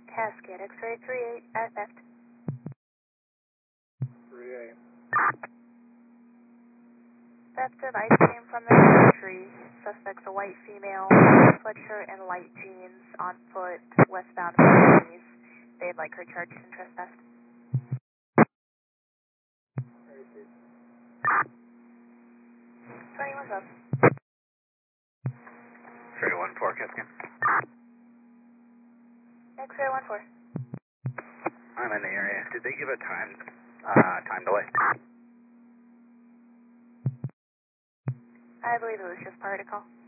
Cascade, X-ray 38 at theft. 38. Theft device came from the trees. Suspect's a white female, sweatshirt and light jeans, on foot, westbound from the trees. They'd like her charged in trespass. 21's up. 314, Cascade. X-ray 14. I'm in the area. Did they give a time delay? I believe it was just prior to call.